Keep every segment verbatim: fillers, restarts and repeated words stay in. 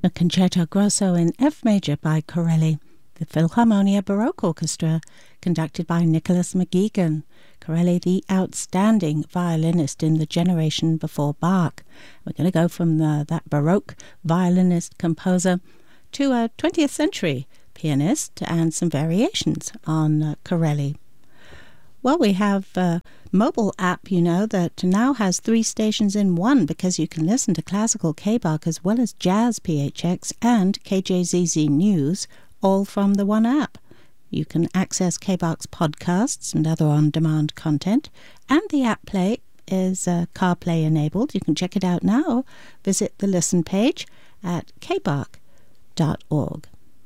A Concerto Grosso in F major by Corelli. The Philharmonia Baroque Orchestra, conducted by Nicholas McGeegan. Corelli, the outstanding violinist in the generation before Bach. We're going to go from the, that Baroque violinist composer to a twentieth century pianist and some variations on uh, Corelli. Well, we have a mobile app, you know, that now has three stations in one because you can listen to classical K-Bach as well as jazz P H X and K J Z Z News, all from the one app. You can access K-Bach's podcasts and other on-demand content, and the app play is uh, CarPlay enabled. You can check it out now. Visit the listen page at k bach dot org.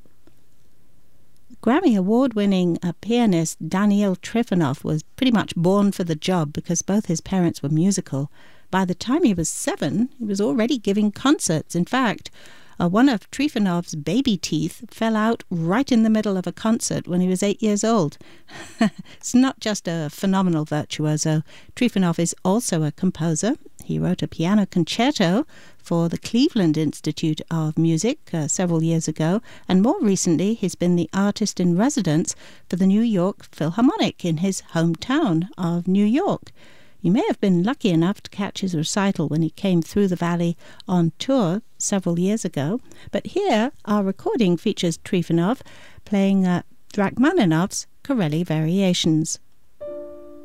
Grammy Award-winning uh, pianist Daniil Trifonov was pretty much born for the job because both his parents were musical. By the time he was seven, he was already giving concerts. In fact, uh, one of Trifonov's baby teeth fell out right in the middle of a concert when he was eight years old. It's not just a phenomenal virtuoso. Trifonov is also a composer. He wrote a piano concerto for the Cleveland Institute of Music uh, several years ago, and more recently he's been the artist in residence for the New York Philharmonic in his hometown of New York. You may have been lucky enough to catch his recital when he came through the valley on tour several years ago, but here our recording features Trifonov playing uh, Rachmaninoff's Corelli Variations.